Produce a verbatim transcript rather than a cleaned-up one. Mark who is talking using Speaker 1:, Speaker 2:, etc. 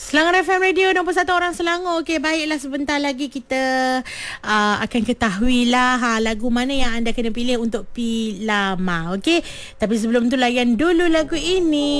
Speaker 1: Selangor F M Radio, nombor satu orang Selangor. Okey, baiklah, sebentar lagi kita uh, akan ketahuilah ha, lagu mana yang anda kena pilih untuk P Lama. Okey, tapi sebelum tu layan dulu lagu ini.